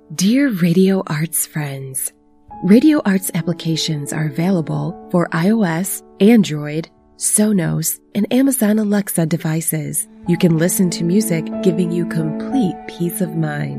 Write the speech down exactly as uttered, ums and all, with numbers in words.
Dear Radio Arts friends, Radio Arts applications are available for iOS, Android, Sonos, and Amazon Alexa devices. You can listen to music, giving you complete peace of mind.